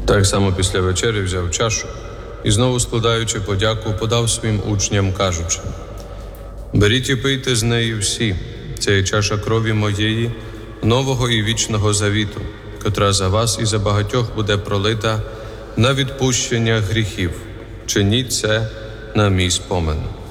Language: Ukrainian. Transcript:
Так само після вечері взяв чашу і, знову складаючи подяку, подав своїм учням, кажучи: «Беріть і пийте з неї всі, це є чаша крові моєї, нового і вічного завіту, котра за вас і за багатьох буде пролита на відпущення гріхів. Чиніть це на мій спомин».